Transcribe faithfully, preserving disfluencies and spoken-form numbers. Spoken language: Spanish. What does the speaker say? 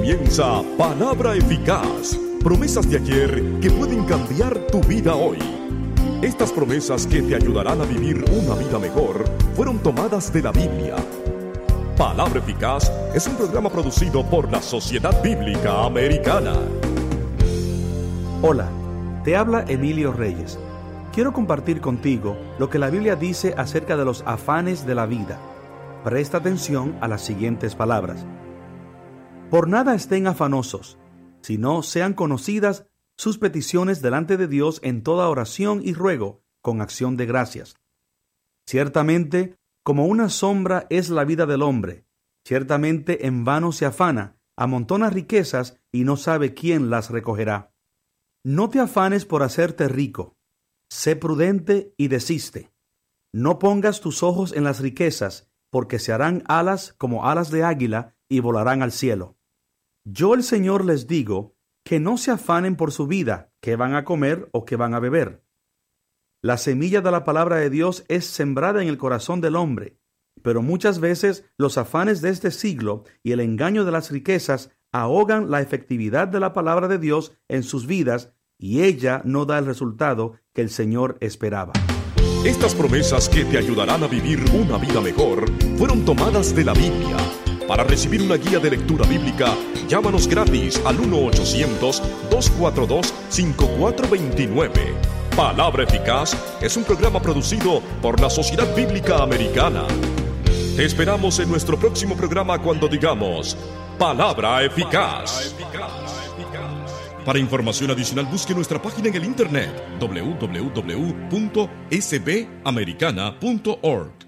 comienza Palabra Eficaz. Promesas de ayer que pueden cambiar tu vida hoy. Estas promesas que te ayudarán a vivir una vida mejor fueron tomadas de la Biblia. Palabra Eficaz es un programa producido por la Sociedad Bíblica Americana. Hola, te habla Emilio Reyes. Quiero compartir contigo lo que la Biblia dice acerca de los afanes de la vida. Presta atención a las siguientes palabras. Por nada estén afanosos, sino sean conocidas sus peticiones delante de Dios en toda oración y ruego, con acción de gracias. Ciertamente, como una sombra es la vida del hombre, ciertamente en vano se afana, amontona riquezas y no sabe quién las recogerá. No te afanes por hacerte rico, sé prudente y desiste. No pongas tus ojos en las riquezas, porque se harán alas como alas de águila y volarán al cielo. Yo el Señor les digo que no se afanen por su vida, qué van a comer o qué van a beber. La semilla de la palabra de Dios es sembrada en el corazón del hombre, pero muchas veces los afanes de este siglo y el engaño de las riquezas ahogan la efectividad de la palabra de Dios en sus vidas y ella no da el resultado que el Señor esperaba. Estas promesas que te ayudarán a vivir una vida mejor fueron tomadas de la Biblia. Para recibir una guía de lectura bíblica, llámanos gratis al uno ochocientos, dos cuatro dos, cinco cuatro dos nueve. Palabra Eficaz es un programa producido por la Sociedad Bíblica Americana. Te esperamos en nuestro próximo programa cuando digamos Palabra Eficaz. Para información adicional busque nuestra página en el internet doble u doble u doble u punto s b americana punto org.